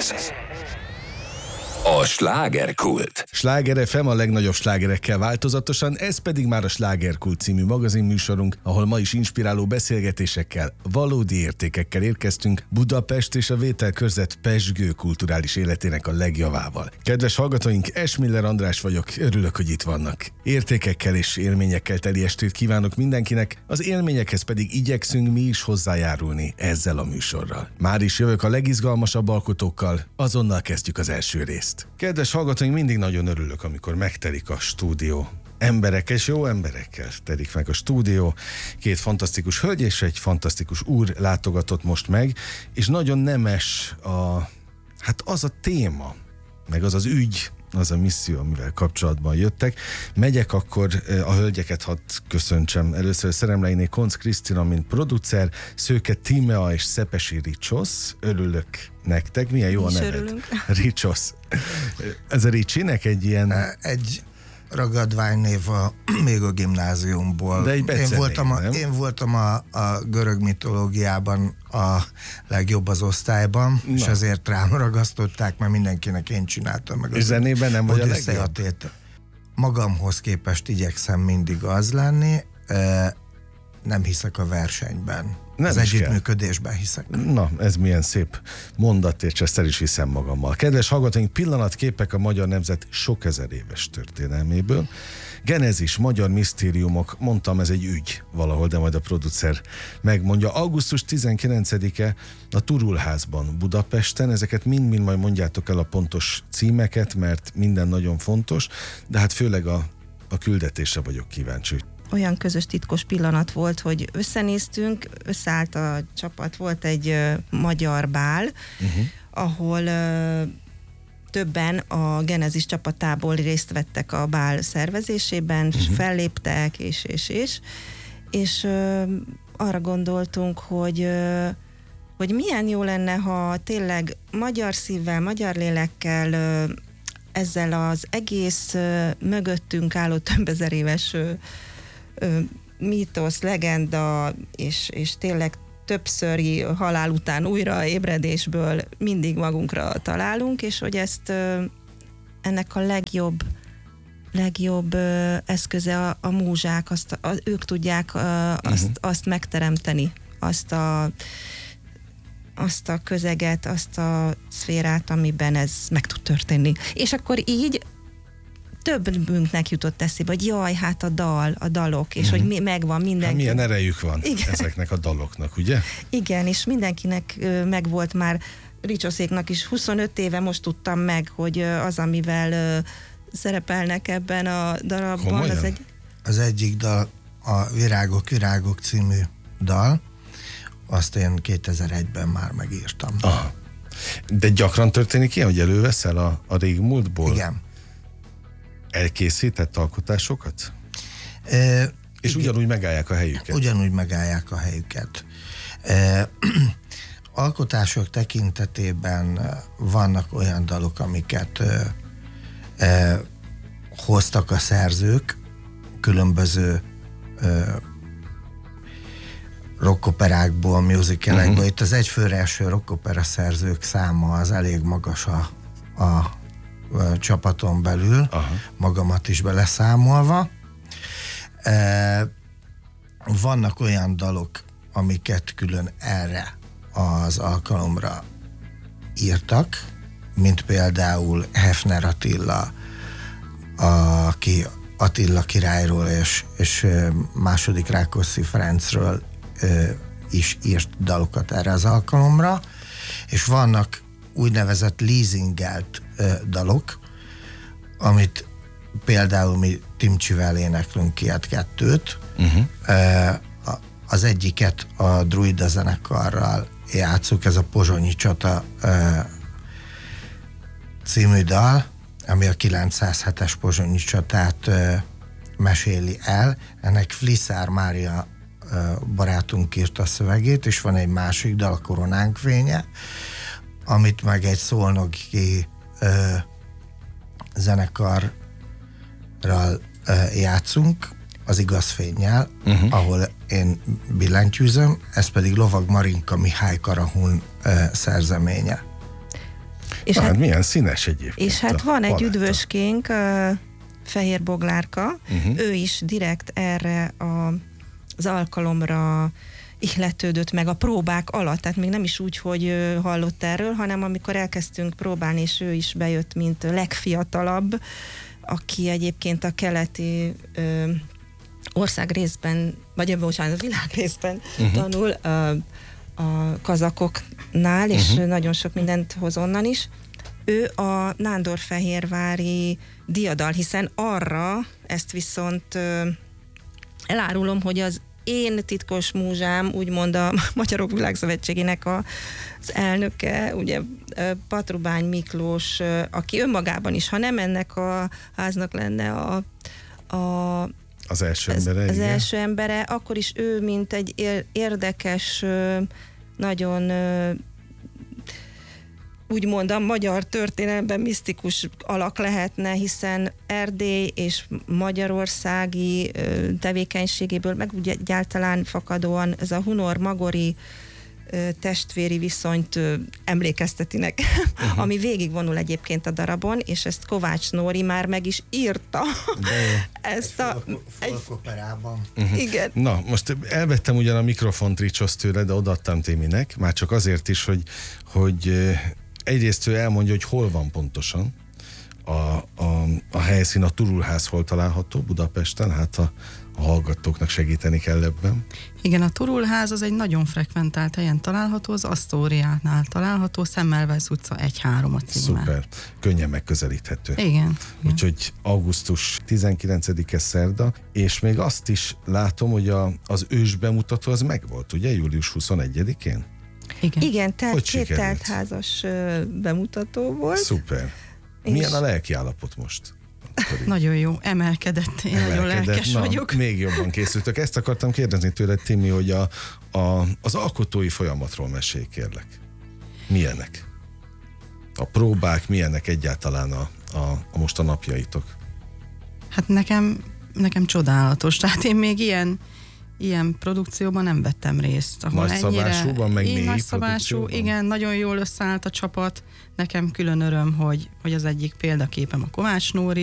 A slágerkult. Sláger FM a legnagyobb slágerekkel változatosan, ez pedig már a Slágerkult című magazinműsorunk, ahol ma is inspiráló beszélgetésekkel, valódi értékekkel érkeztünk Budapest és a vételkörzet pezsgő kulturális életének a legjavával. Kedves hallgatóink, Esmiller András vagyok, örülök, hogy itt vannak. Értékekkel és élményekkel teli estét kívánok mindenkinek, az élményekhez pedig igyekszünk mi is hozzájárulni ezzel a műsorral. Már is jövök a legizgalmasabb alkotókkal, azonnal kezdjük az első részt. Kedves hallgatóink, mindig nagyon örülök, amikor megtelik a stúdió. Emberekkel és jó emberekkel telik meg a stúdió. Két fantasztikus hölgy és egy fantasztikus úr látogatott most meg, és nagyon nemes az a téma, meg az az ügy, az a misszió, amivel kapcsolatban jöttek. Megyek akkor a hölgyeket hadd köszöntsem. Először Szeremleiné Koncz Krisztina, mint producer, Szőke Tímea és Szepesi Ricsosz. Örülök nektek. Milyen jó a neved? Ricsosz. Ez a Ricsinek egy ilyen... Egy ragadványnév még a gimnáziumból. De egy én voltam a görög mitológiában a legjobb az osztályban, és ezért rám ragasztották, mert mindenkinek én csináltam meg. És zenében nem vagy a legjobb? Magamhoz képest igyekszem mindig az lenni, nem hiszek a versenyben. Nem az együttműködésben hiszek. Na, ez milyen szép mondat, és ezt el is viszem magammal. Kedves hallgatóink, pillanatképek a magyar nemzet sok ezer éves történelméből. Genezis, magyar misztériumok, mondtam, ez egy ügy valahol, de majd a producer megmondja. Augusztus 19-e a Turulházban Budapesten, ezeket mind majd mondjátok el a pontos címeket, mert minden nagyon fontos, de hát főleg a küldetésre vagyok kíváncsi. Olyan közös titkos pillanat volt, hogy összenéztünk, összeállt a csapat, volt egy magyar bál, ahol többen a Genezis csapatából részt vettek a bál szervezésében, felléptek, és arra gondoltunk, hogy milyen jó lenne, ha tényleg magyar szívvel, magyar lélekkel, ezzel az egész mögöttünk álló több ezer éves mítosz, legenda, és tényleg többszöri halál után újra ébredésből mindig magunkra találunk, és hogy ezt ennek a legjobb eszköze a múzsák, ők tudják azt megteremteni, azt a közeget, azt a szférát, amiben ez meg tud történni. És akkor így többünknek jutott eszébe, hogy jaj, hát a dalok, és hogy megvan mindenki. Hát milyen erejük van ezeknek a daloknak, ugye? Igen, és mindenkinek megvolt már, Ricsoszéknak is 25 éve most tudtam meg, hogy az, amivel szerepelnek ebben a darabban. Az egyik dal, a Virágok című dal, azt én 2001-ben már megírtam. Aha. De gyakran történik ilyen, hogy előveszel a régmúltból? Igen. Elkészített alkotásokat? És igen, ugyanúgy megállják a helyüket? Ugyanúgy megállják a helyüket. Alkotások tekintetében vannak olyan dalok, amiket hoztak a szerzők, különböző rockoperákból, musicalekből. Itt az egyfőre eső rockopera szerzők száma az elég magas a csapaton belül, magamat is beleszámolva. Vannak olyan dalok, amiket külön erre az alkalomra írtak, mint például Hefner Attila, aki Attila királyról és második Rákóczi Ferencről is írt dalokat erre az alkalomra, és vannak úgynevezett leasingelt dalok, amit például mi Timcsivel éneklünk ilyet kettőt. Az egyiket a Druida zenekarral játsszuk, ez a Pozsonyi csata című dal, ami a 907-es pozsonyi csatát meséli el. Ennek Fliszár Mária barátunk írt a szövegét, és van egy másik dal, a Koronánk fénye, amit meg egy szolnoki zenekarral játszunk, az Igaz fénnyel, ahol én billentyűzöm, ez pedig Lovag Marinka Mihály Karahun szerzeménye. És hát milyen színes egyébként. És hát van egy paletta. üdvöskénk, Fehér Boglárka, ő is direkt erre az alkalomra ihletődött meg a próbák alatt, tehát még nem is úgy, hogy hallott erről, hanem amikor elkezdtünk próbálni, és ő is bejött, mint legfiatalabb, aki egyébként a keleti országrészben, vagy bocsánat, a világrészben tanul a kazakoknál, és nagyon sok mindent hoz onnan is. Ő a nándorfehérvári diadal, hiszen arra, ezt viszont elárulom, hogy az én titkos múzsám, úgymond a Magyarok Világszövetségének az elnöke, ugye Patrubány Miklós, aki önmagában is, ha nem ennek a háznak lenne az első embere, az első embere, akkor is ő, mint egy érdekes, nagyon úgymond a magyar történelemben misztikus alak lehetne, hiszen Erdély és magyarországi tevékenységéből, meg úgy egyáltalán fakadóan ez a hunor-magori testvéri viszonyt emlékezteti nekem, ami végigvonul egyébként a darabon, és ezt Kovács Nóri már meg is írta. Ezt egy folkoperában. Igen. Na, most elvettem ugyan a mikrofont Ricsos tőle, de odaadtam Téminek, már csak azért is, hogy egyrészt ő elmondja, hogy hol van pontosan a helyszín, a Turulház hol található Budapesten, hát a hallgatóknak segíteni kell ebben. Igen, a Turulház az egy nagyon frekventált helyen található, az Asztóriánál található, Szemmelweis utca 1-3 a címe. Szuper, könnyen megközelíthető. Igen. Úgyhogy augusztus 19-e szerda, és még azt is látom, hogy az ős bemutató az megvolt, ugye, július 21-én? Igen, tehát két sikerült? teltházas bemutató volt. Szuper. Milyen a lelki állapot most? Nagyon jó, emelkedett. Én nagyon lelkes vagyok. Még jobban készültök. Ezt akartam kérdezni tőled, Timi, hogy az alkotói folyamatról mesélj, kérlek. Milyenek? A próbák milyenek egyáltalán a most a napjaitok? Hát nekem csodálatos. Tehát én még ilyen produkcióban nem vettem részt. Nagyszabásúban, meg mély nagyszabású, igen, nagyon jól összeállt a csapat. Nekem külön öröm, hogy az egyik példaképem a Kovács Nóri,